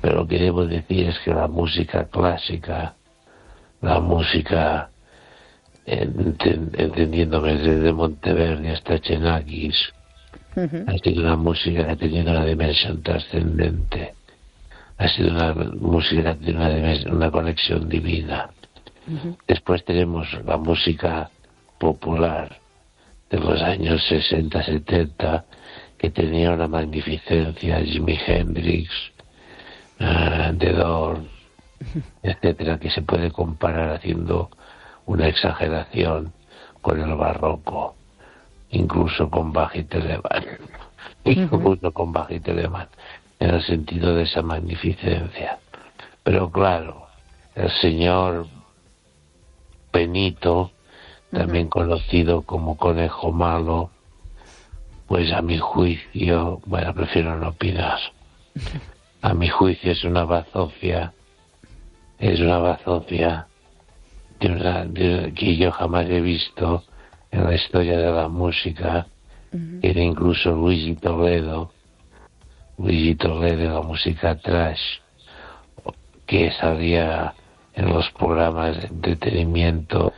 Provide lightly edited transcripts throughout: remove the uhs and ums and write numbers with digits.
Pero lo que debo decir es que la música clásica, la música, entendiéndome desde Monteverdi hasta Xenakis, ha sido una música que ha tenido una dimensión trascendente. Ha sido una música que tiene una conexión divina. Después tenemos la música popular de los años 60, 70, que tenía una magnificencia, Jimi Hendrix, The Doors, etcétera, que se puede comparar haciendo una exageración con el barroco, incluso con Bach y Telemann, en el sentido de esa magnificencia. Pero claro, el señor Benito, también conocido como Conejo Malo, pues a mi juicio, bueno, prefiero no opinar. A mi juicio es una bazofia que yo jamás he visto en la historia de la música. Era incluso Luigi Toledo, la música trash, que salía en los programas de entretenimiento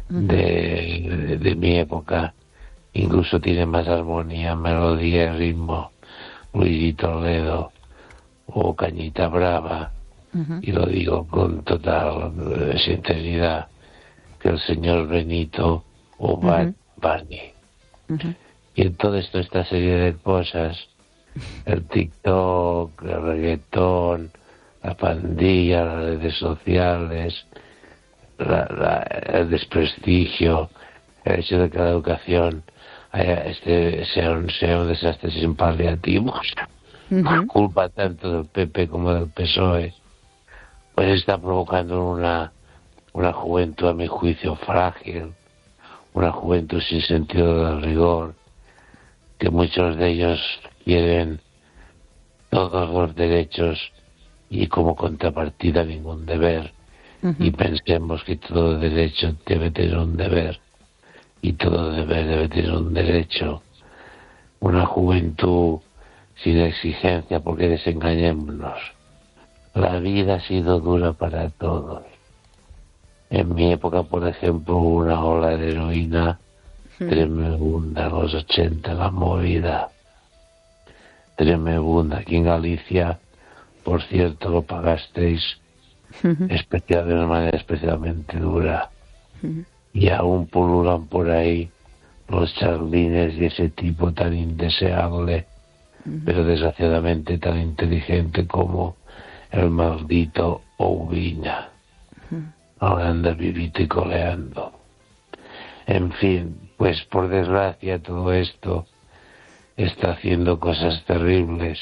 de mi época. Incluso tiene más armonía, melodía y ritmo Luigi Toledo o Cañita Brava, y lo digo con total sinceridad, que el señor Benito o Barney. Y en todo esto, esta serie de cosas, el TikTok, el reggaetón, la pandilla, las redes sociales, el desprestigio, el hecho de que la educación sea un desastre sin paliativos, por culpa tanto del PP como del PSOE, pues está provocando una juventud, a mi juicio, frágil, una juventud sin sentido del rigor, que muchos de ellos quieren todos los derechos y como contrapartida ningún deber. Y pensemos que todo derecho debe tener un deber y todo deber debe tener un derecho. Una juventud sin exigencia, porque desengañémonos, la vida ha sido dura para todos. En mi época, por ejemplo, hubo una ola de heroína tremenda, en los 80, la movida tremenda. Aquí en Galicia, por cierto, lo pagasteis de una manera especialmente dura. Y aún pululan por ahí los charlines y ese tipo tan indeseable, pero desgraciadamente tan inteligente como el maldito Oubiña. Ahora anda vivito y coleando. En fin, pues por desgracia todo esto está haciendo cosas terribles,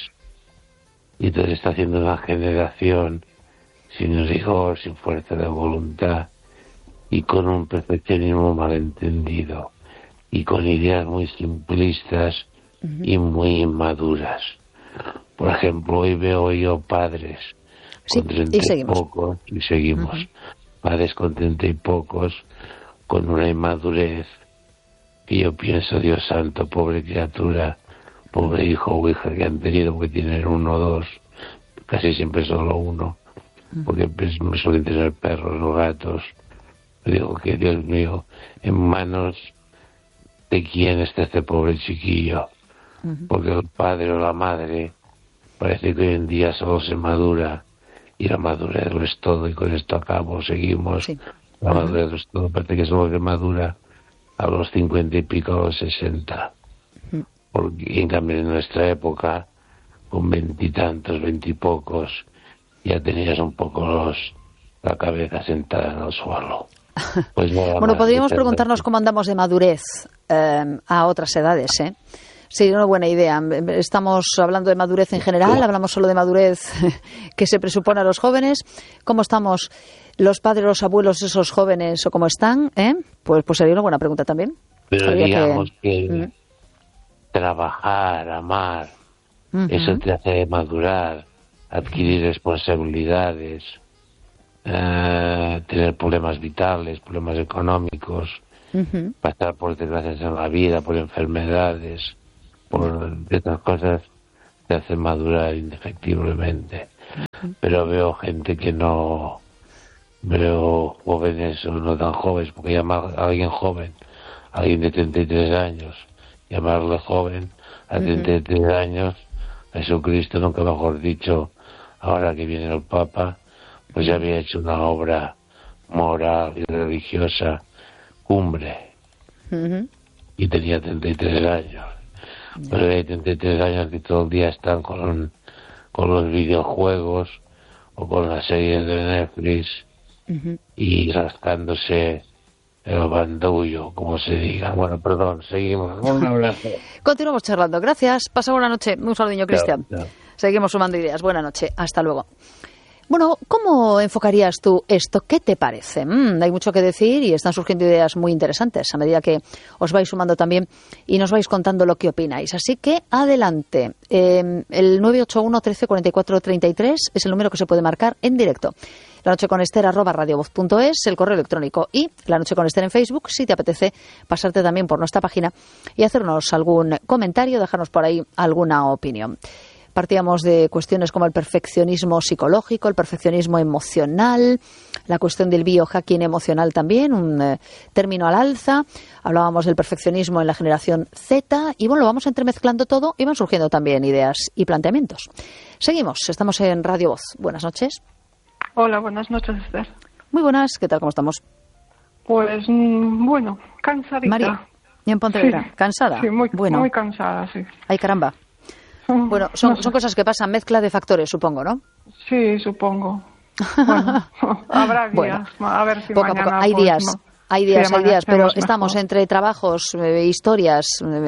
y entonces está haciendo una generación sin rigor, sin fuerza de voluntad y con un perfeccionismo malentendido y con ideas muy simplistas y muy inmaduras. Por ejemplo, hoy veo yo padres con 30 y pocos, y seguimos, padres con 30 y pocos, con una inmadurez que yo pienso, Dios santo, pobre criatura, pobre hijo o hija que han tenido, porque tienen uno o dos, casi siempre solo uno, porque me suelen tener perros o gatos. Digo que, Dios mío, en manos de quién está este pobre chiquillo, porque el padre o la madre parece que hoy en día solo se madura, y la madurez lo es todo, y con esto acabo, seguimos. La madurez lo es todo, parece que solo se madura a los 50 y pico, a los 60. Porque en cambio en nuestra época, con 20 y tantos, 20 y pocos, ya tenías un poco la cabeza sentada en el suelo. Pues bueno, podríamos preguntarnos cómo andamos de madurez a otras edades, ¿eh? Sería una buena idea. Estamos hablando de madurez en general, hablamos solo de madurez que se presupone a los jóvenes. ¿Cómo estamos los padres, los abuelos, esos jóvenes, o cómo están? Pues sería una buena pregunta también. Pero digamos que trabajar, amar, eso te hace madurar, adquirir responsabilidades, tener problemas vitales, problemas económicos, pasar por desgracias en la vida, por enfermedades, por estas cosas, te hacen madurar indefectiblemente. Pero veo gente que no, veo jóvenes o no tan jóvenes, porque llamar a alguien joven, a alguien de 33 años, llamarle joven a 33 años, Jesucristo, nunca mejor dicho, ahora que viene el Papa, pues ya había hecho una obra moral y religiosa cumbre, y tenía 33 años. Pero hay 33 años que todo el día están con los videojuegos o con las series de Netflix y rascándose el bandullo, como se diga. Bueno, perdón, seguimos. Un abrazo. Continuamos charlando. Gracias. Pasa buena noche. Un saludo, Cristian. Chao. Seguimos sumando ideas. Buena noche. Hasta luego. Bueno, ¿cómo enfocarías tú esto? ¿Qué te parece? Hay mucho que decir y están surgiendo ideas muy interesantes a medida que os vais sumando también y nos vais contando lo que opináis. Así que adelante. El 981 13 44 33 es el número que se puede marcar en directo. La noche con Ester @radiovoz.es, el correo electrónico, y La noche con Ester en Facebook, si te apetece pasarte también por nuestra página y hacernos algún comentario, dejarnos por ahí alguna opinión. Partíamos de cuestiones como el perfeccionismo psicológico, el perfeccionismo emocional, la cuestión del biohacking emocional también, un término al alza. Hablábamos del perfeccionismo en la generación Z y bueno, lo vamos entremezclando todo y van surgiendo también ideas y planteamientos. Seguimos, estamos en Radio Voz. Buenas noches. Hola, buenas noches, Esther. Muy buenas, ¿qué tal? ¿Cómo estamos? Pues bueno, cansadita. María, y en Pontevedra, sí, ¿cansada? Sí, muy bueno. Cansada, sí. Ay, caramba. Bueno, son cosas que pasan, mezcla de factores, supongo, ¿no? Sí, supongo. Bueno, habrá días, bueno, a ver si poco mañana... a poco. Hay días, pero estamos mejor. entre trabajos, historias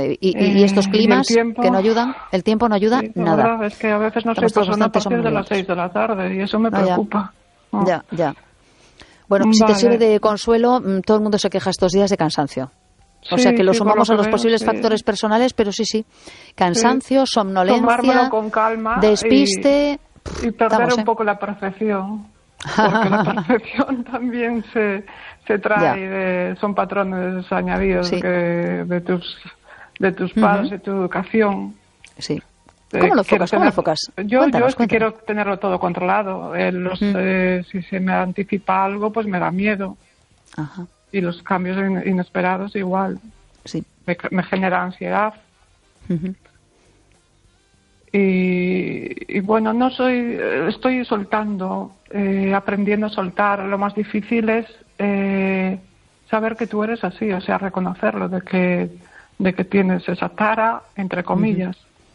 y estos climas que no ayudan. El tiempo no ayuda nada. La verdad es que a veces no estoy pasando a partir de las 6 de la tarde y eso me preocupa. Ya. Bueno, si te sirve de consuelo, todo el mundo se queja estos días de cansancio. O sea que lo sumamos a los posibles factores personales, pero sí. Cansancio, somnolencia, con calma despiste. Y perder un poco la perfección. Porque la perfección también se trae, son patrones añadidos de tus padres, de tu educación. Sí. ¿Cómo lo enfocas? Yo es que quiero tenerlo todo controlado. Si se me anticipa algo, pues me da miedo. Ajá. Y los cambios inesperados igual. Sí. Me genera ansiedad. Y bueno, estoy soltando, aprendiendo a soltar. Lo más difícil es saber que tú eres así, o sea, reconocerlo, de que tienes esa tara, entre comillas.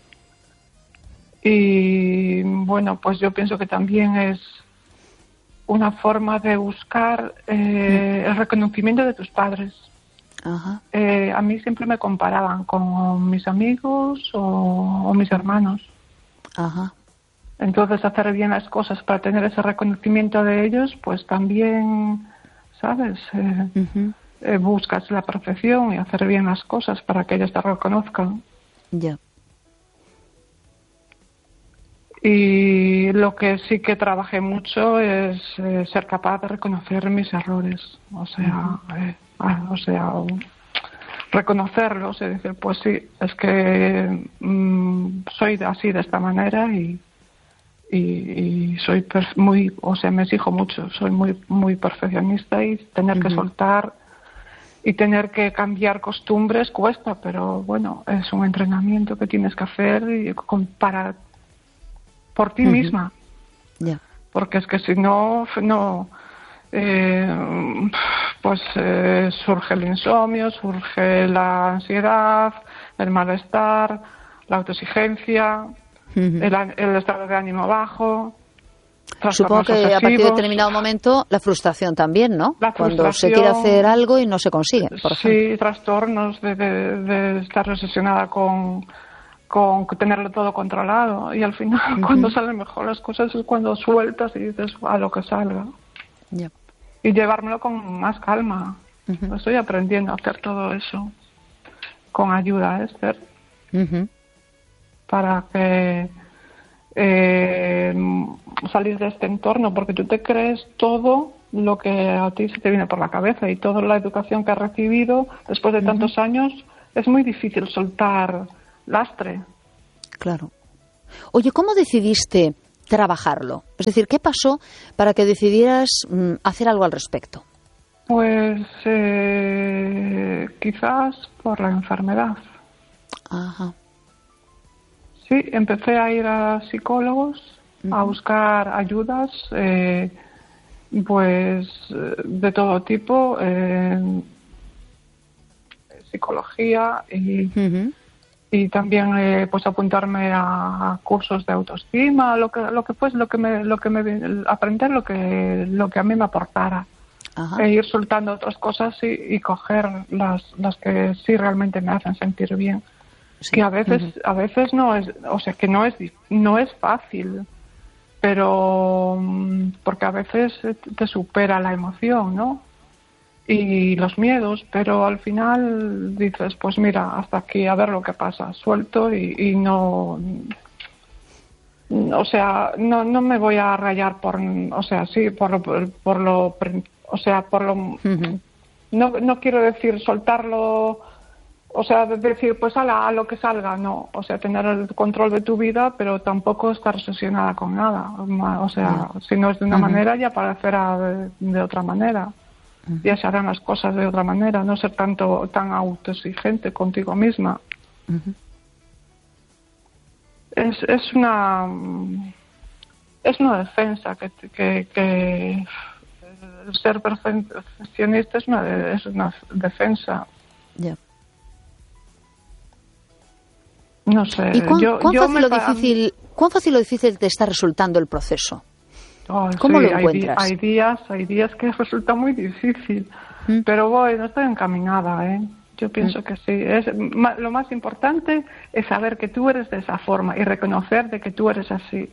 Y bueno, pues yo pienso que también es una forma de buscar el reconocimiento de tus padres. Ajá. A mí siempre me comparaban con mis amigos o mis hermanos. Ajá. Entonces, hacer bien las cosas para tener ese reconocimiento de ellos, pues también, ¿sabes? Buscas la perfección y hacer bien las cosas para que ellos te reconozcan. Ya. Y lo que sí que trabajé mucho es ser capaz de reconocer mis errores. O sea, reconocerlos y decir, pues sí, es que soy así de esta manera y soy me exijo mucho, soy muy perfeccionista y tener que soltar y tener que cambiar costumbres cuesta, pero bueno, es un entrenamiento que tienes que hacer por ti misma. Yeah. Porque es que si no surge el insomnio, surge la ansiedad, el malestar, la autoexigencia, el estado de ánimo bajo. Supongo que a partir de determinado momento la frustración también, ¿no? Cuando se quiere hacer algo y no se consigue, por ejemplo. Sí, trastornos de estar obsesionada con tenerlo todo controlado, y al final cuando salen mejor las cosas es cuando sueltas y dices a lo que salga. Yeah. Y llevármelo con más calma. Estoy aprendiendo a hacer todo eso con ayuda, Esther, para que salir de este entorno, porque tú te crees todo lo que a ti se te viene por la cabeza y toda la educación que has recibido después de tantos años. Es muy difícil soltar lastre. Claro. Oye, ¿cómo decidiste trabajarlo? Es decir, ¿qué pasó para que decidieras hacer algo al respecto? Pues quizás por la enfermedad. Ajá. Sí, empecé a ir a psicólogos, a buscar ayudas, pues de todo tipo, psicología y también pues apuntarme a cursos de autoestima, lo que me aprender lo que a mí me aportara. E ir soltando otras cosas y coger las que sí realmente me hacen sentir bien. Sí. Que a veces no es, o sea, que no es fácil, pero porque a veces te supera la emoción, ¿no? Y los miedos, pero al final dices, pues mira, hasta aquí, a ver lo que pasa, suelto y no, o sea, no me voy a rayar por lo no quiero decir soltarlo, o sea, decir pues a lo que salga, no, o sea, tener el control de tu vida, pero tampoco estar obsesionada con nada, o sea, si no es de una manera ya parecerá de otra manera, ya se harán las cosas de otra manera, no ser tan autoexigente contigo misma. Es una defensa que ser perfeccionista es una defensa. Yeah. No sé. ¿Y cuán fácil o difícil te está resultando el proceso? ¿Cómo lo encuentras? Hay días que resulta muy difícil, pero no estoy encaminada, ¿eh? Yo pienso que sí. Lo más importante es saber que tú eres de esa forma y reconocer de que tú eres así.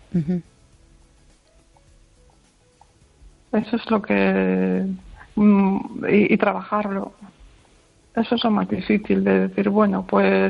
Eso es lo que... y trabajarlo. Eso es lo más difícil, de decir, bueno, pues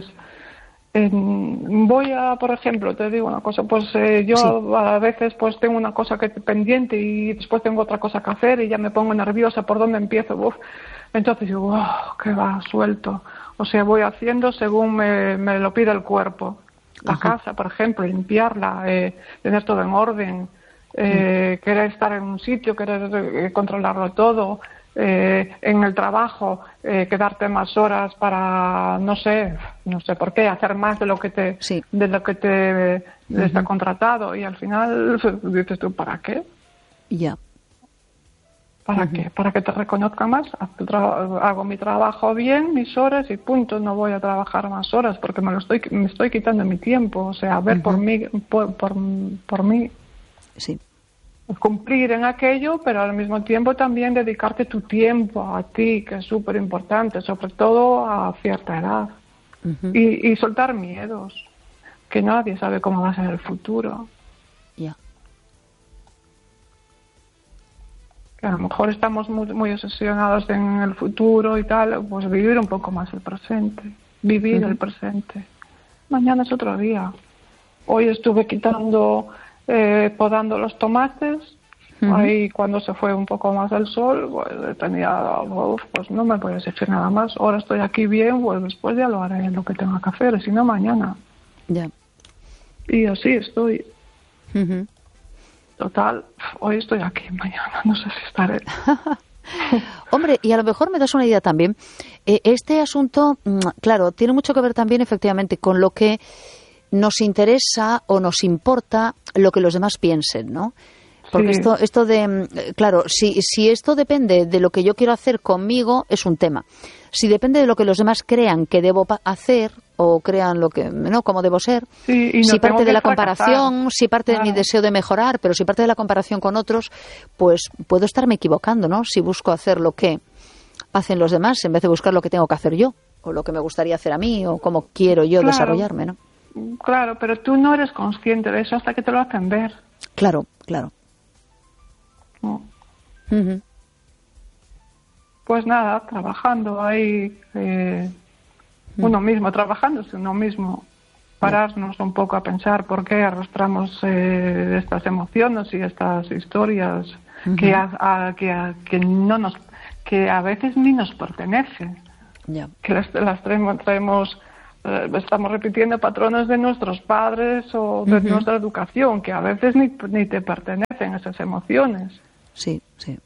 voy a, por ejemplo, te digo una cosa, pues yo a veces pues tengo una cosa que pendiente y después tengo otra cosa que hacer y ya me pongo nerviosa por dónde empiezo. Entonces digo, que va, suelto. O sea, voy haciendo según me lo pide el cuerpo. La casa, por ejemplo, limpiarla, tener todo en orden. Querer estar en un sitio, querer controlarlo todo, en el trabajo, quedarte más horas para no sé por qué, hacer más de lo que te está contratado, y al final dices tú, ¿para qué? Ya. ¿Para qué? Para que te reconozca más. Hago mi trabajo bien, mis horas y punto. No voy a trabajar más horas porque me estoy quitando mi tiempo. O sea, a ver por mí, por mí. Sí. Cumplir en aquello, pero al mismo tiempo también dedicarte tu tiempo a ti, que es súper importante, sobre todo a cierta edad. Y soltar miedos, que nadie sabe cómo va a ser el futuro. Ya. Que a lo mejor estamos muy obsesionados en el futuro y tal, pues vivir un poco más el presente, vivir el presente. Mañana es otro día. Hoy estuve podando los tomates, ahí cuando se fue un poco más el sol, pues pues no me voy a exigir nada más, ahora estoy aquí bien, pues después ya lo haré lo que tenga que hacer, si no mañana. Ya. Y así estoy. Total, hoy estoy aquí, mañana no sé si estaré. Hombre, y a lo mejor me das una idea también. Este asunto, claro, tiene mucho que ver también efectivamente con lo que nos interesa o nos importa lo que los demás piensen, ¿no? Porque esto de, claro, si esto depende de lo que yo quiero hacer conmigo, es un tema. Si depende de lo que los demás crean que debo hacer o crean lo que, ¿no?, cómo debo ser, si parte de la comparación, si parte de mi deseo de mejorar, pero si parte de la comparación con otros, pues puedo estarme equivocando, ¿no? Si busco hacer lo que hacen los demás en vez de buscar lo que tengo que hacer yo, o lo que me gustaría hacer a mí, o cómo quiero yo desarrollarme, ¿no? Claro, pero tú no eres consciente de eso hasta que te lo hacen ver. Claro. Pues nada, trabajando ahí, uno mismo, trabajándose uno mismo, pararnos un poco a pensar por qué arrastramos estas emociones y estas historias que que a veces ni nos pertenecen, que las traemos estamos repitiendo patrones de nuestros padres o de nuestra educación, que a veces ni te pertenecen esas emociones. Sí, sí.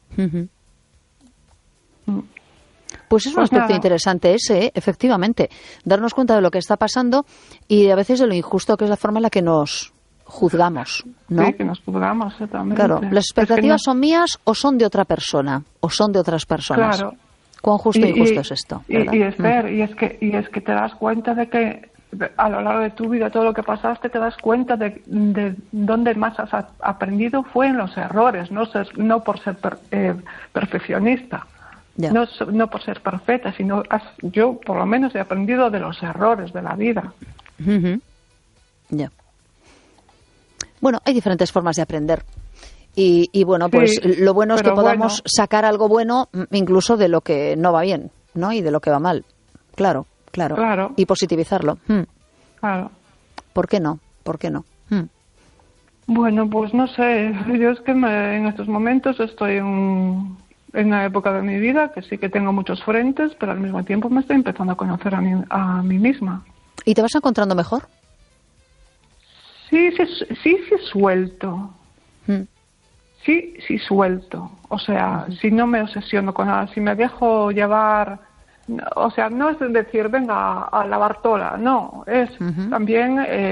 Pues es un aspecto interesante ese, efectivamente. Darnos cuenta de lo que está pasando y a veces de lo injusto que es la forma en la que nos juzgamos, ¿no? Sí, que nos juzgamos, exactamente. Claro, ¿las expectativas son mías o son de otra persona? ¿O son de otras personas? Claro. ¿Cuán justo e injusto es esto? Y es que te das cuenta de que a lo largo de tu vida, todo lo que pasaste, te das cuenta de dónde más has aprendido fue en los errores, no por ser perfeccionista. No por ser perfecta, sino yo por lo menos he aprendido de los errores de la vida. Ya. Bueno, hay diferentes formas de aprender. Y bueno, pues sí, lo bueno es que podamos sacar algo bueno incluso de lo que no va bien, ¿no? Y de lo que va mal. Claro. Y positivizarlo. Claro. ¿Por qué no? ¿Por qué no? Bueno, pues no sé. Yo es que en estos momentos estoy en una época de mi vida que sí que tengo muchos frentes, pero al mismo tiempo me estoy empezando a conocer a mí misma. ¿Y te vas encontrando mejor? Sí, suelto. Sí, suelto. O sea, si no me obsesiono con nada, si me dejo llevar, o sea, no es decir, venga a lavar toda, no, es también,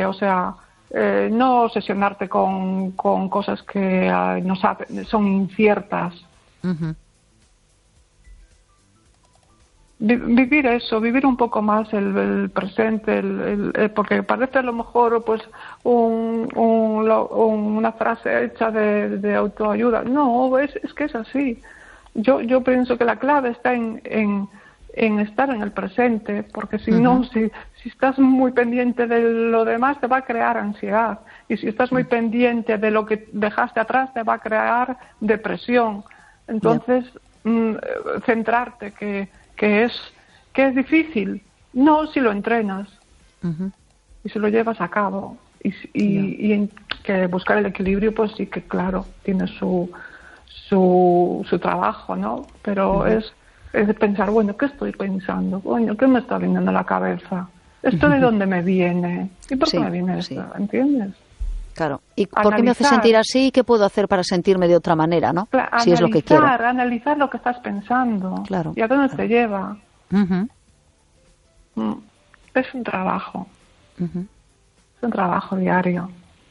no obsesionarte con cosas que son inciertas. Vivir eso, vivir un poco más el presente, porque parece a lo mejor pues una frase hecha de autoayuda. No, es que es así. Yo pienso que la clave está en estar en el presente, porque si no, si estás muy pendiente de lo demás, te va a crear ansiedad. Y si estás muy pendiente de lo que dejaste atrás, te va a crear depresión. Entonces, centrarte que es difícil, no si lo entrenas y si lo llevas a cabo y en que buscar el equilibrio, pues sí que claro tiene su trabajo, ¿no? Pero es de pensar, bueno, ¿qué estoy pensando? Coño, ¿qué me está viniendo a la cabeza? ¿Esto de dónde me viene? ¿Y por qué me viene esto? ¿Entiendes? Claro. ¿Y por qué me hace sentir así? ¿Qué puedo hacer para sentirme de otra manera, no? Si es lo que quiero. Analizar lo que estás pensando. Claro. ¿Y a dónde te lleva? Es un trabajo. Es un trabajo diario.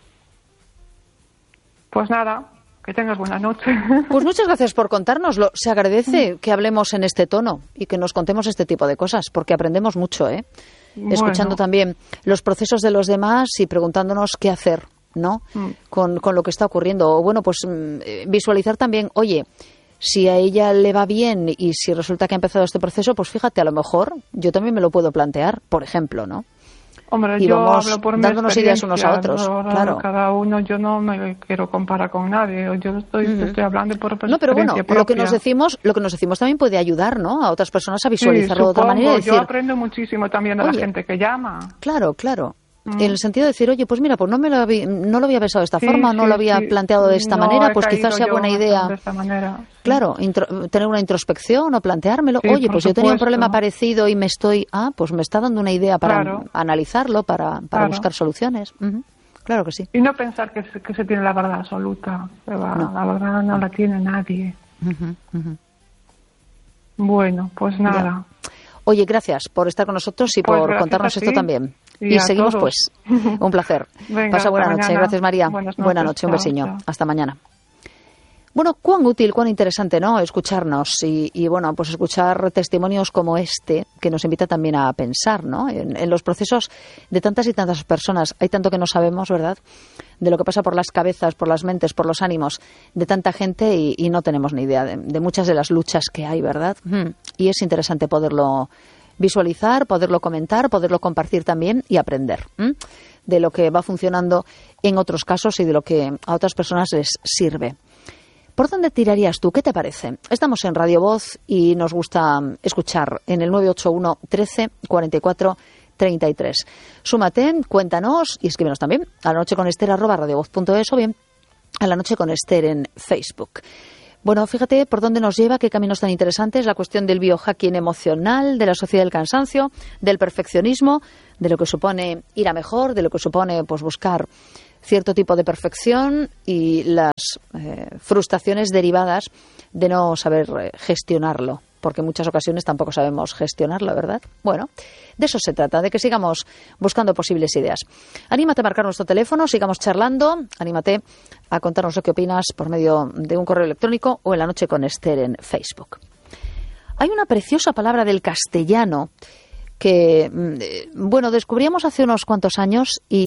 Pues nada, que tengas buena noche. Pues muchas gracias por contárnoslo. Se agradece que hablemos en este tono y que nos contemos este tipo de cosas, porque aprendemos mucho, ¿eh? Escuchando también los procesos de los demás y preguntándonos qué hacer, ¿no? Con lo que está ocurriendo. O bueno, pues visualizar también, oye, si a ella le va bien y si resulta que ha empezado este proceso, pues fíjate, a lo mejor yo también me lo puedo plantear, por ejemplo, ¿no? Hombre, y yo vamos hablo por dándonos ideas unos a otros, claro. Cada uno, yo no me quiero comparar con nadie. Yo estoy hablando por experiencia No, pero bueno, propia. lo que nos decimos también puede ayudar, ¿no? A otras personas a visualizarlo de otra manera y decir, yo aprendo muchísimo también de la gente que llama. Claro. En el sentido de decir, oye, pues mira, pues no lo había pensado de esta forma, no lo había planteado de esta manera, pues quizás sea buena idea. De esta manera. Claro, tener una introspección o planteármelo. Oye, pues yo tenía un problema parecido y pues me está dando una idea para analizarlo, para buscar soluciones. Claro que sí. Y no pensar que se tiene la verdad absoluta. La verdad no la tiene nadie. Bueno, pues nada. Ya. Oye, gracias por estar con nosotros y por contarnos esto también. Y seguimos todos. Pues. Un placer. Venga, pasa buena noche. Mañana. Gracias, María. Buena noche. Un besiño. Chao. Hasta mañana. Bueno, cuán útil, cuán interesante, ¿no? Escucharnos y bueno, pues escuchar testimonios como este que nos invita también a pensar, ¿no? En los procesos de tantas y tantas personas. Hay tanto que no sabemos, ¿verdad? De lo que pasa por las cabezas, por las mentes, por los ánimos de tanta gente y no tenemos ni idea de muchas de las luchas que hay, ¿verdad? Y es interesante poderlo visualizar, poderlo comentar, poderlo compartir también y aprender de lo que va funcionando en otros casos y de lo que a otras personas les sirve. ¿Por dónde tirarías tú? ¿Qué te parece? Estamos en Radio Voz y nos gusta escuchar en el 981 13 44 33. Súmate, cuéntanos y escríbenos también a la noche con Esther @radiovoz.es o bien a la noche con Esther en Facebook. Bueno, fíjate por dónde nos lleva, qué caminos tan interesantes, la cuestión del biohacking emocional, de la sociedad del cansancio, del perfeccionismo, de lo que supone ir a mejor, de lo que supone pues buscar cierto tipo de perfección y las frustraciones derivadas de no saber gestionarlo, porque en muchas ocasiones tampoco sabemos gestionarlo, ¿verdad? Bueno, de eso se trata, de que sigamos buscando posibles ideas. Anímate a marcar nuestro teléfono, sigamos charlando, anímate a contarnos lo que opinas por medio de un correo electrónico o en La Noche con Esther en Facebook. Hay una preciosa palabra del castellano que, bueno, descubríamos hace unos cuantos años y